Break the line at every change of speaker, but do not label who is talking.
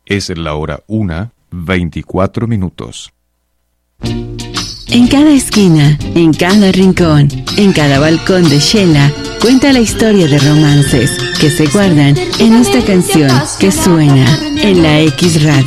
Es la hora 1:24.
En cada esquina, en cada rincón, en cada balcón de Shela, cuenta la historia de romances que se guardan en esta canción que suena en la X Radio.